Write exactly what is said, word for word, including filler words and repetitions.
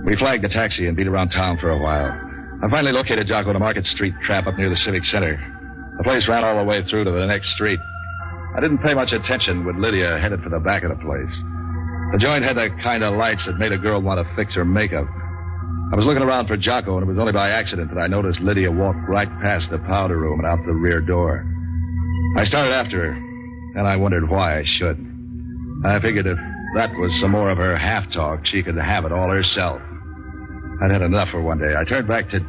We flagged the taxi and beat around town for a while. I finally located Jocko in a Market Street trap up near the Civic Center. The place ran all the way through to the next street. I didn't pay much attention when Lydia headed for the back of the place. The joint had the kind of lights that made a girl want to fix her makeup. I was looking around for Jocko, and it was only by accident that I noticed Lydia walk right past the powder room and out the rear door. I started after her, and I wondered why I should. I figured if that was some more of her half-talk, she could have it all herself. I'd had enough for one day. I turned back to